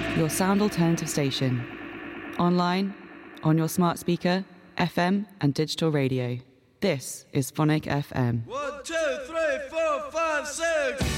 your sound alternative station. Online, on your smart speaker, FM and digital radio. This is Phonic FM. 1, 2, 3, 4, 5, 6.